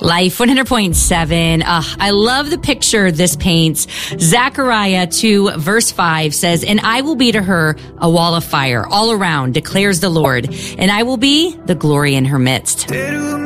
Life 100.7. I love the picture this paints. Zechariah 2 verse 5 says, "And I will be to her a wall of fire all around, declares the Lord, and I will be the glory in her midst."